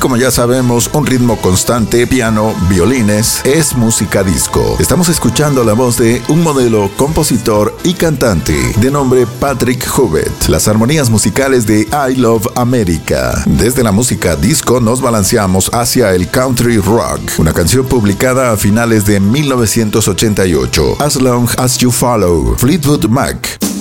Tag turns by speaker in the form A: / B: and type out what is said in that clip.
A: como ya sabemos, un ritmo constante, piano, violines, es música disco. Estamos escuchando la voz de un modelo, compositor y cantante de nombre Patrick Hubbett. Las armonías musicales de I Love America. Desde la música disco nos balanceamos hacia el country rock, una canción publicada a finales de 1988, As Long As You Follow, Fleetwood Mac.